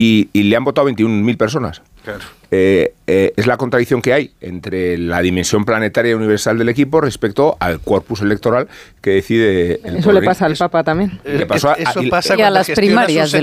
y le han votado 21.000 personas. Claro. Es la contradicción que hay entre la dimensión planetaria y universal del equipo respecto al corpus electoral que decide el Eso le pasa al Papa también. Le pasó Eso pasa y a cuando las gestionas primarias un